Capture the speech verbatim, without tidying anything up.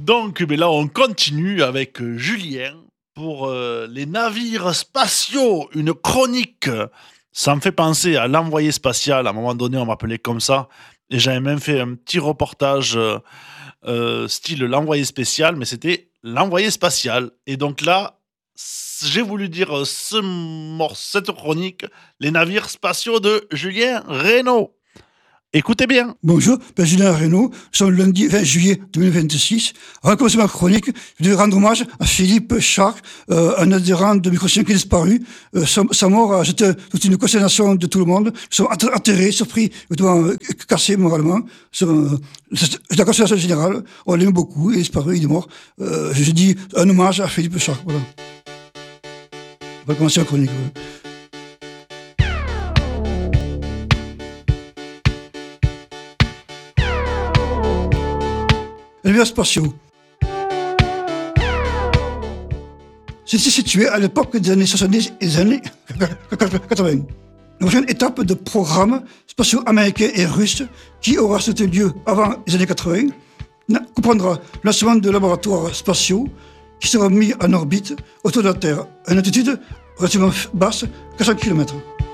Donc, ben là, on continue avec euh, Julien pour euh, les navires spatiaux, une chronique. Ça me fait penser à l'envoyé spatial. À un moment donné, on m'appelait comme ça. Et j'avais même fait un petit reportage euh, euh, style l'envoyé spécial, mais c'était l'envoyé spatial. Et donc là, c- j'ai voulu dire euh, ce mor- cette chronique, les navires spatiaux de Julien Reynaud. Écoutez bien. Bonjour, ben Julien Reynaud. Nous sommes le lundi vingt juillet deux mille vingt-six. Avant de commencer ma chronique, je voudrais rendre hommage à Philippe Charc, euh, un adhérent de Microchien qui est disparu. Euh, sa, sa mort a jeté toute une consternation de tout le monde. Nous sommes att- atterrés, surpris, euh, cassés moralement. Nous sommes, euh, c'est la consternation générale. On l'aime beaucoup, il est disparu, il est mort. Euh, je dis un hommage à Philippe Charc. Voilà. On va commencer la chronique. Voilà. Les navires spatiaux. C'était situé à l'époque des années soixante-dix et des années quatre-vingts. La prochaine étape de programmes spatiaux américains et russes, qui aura sauté lieu avant les années quatre-vingts, comprendra le lancement de laboratoires spatiaux qui seront mis en orbite autour de la Terre, à une altitude relativement basse, quatre cents kilomètres.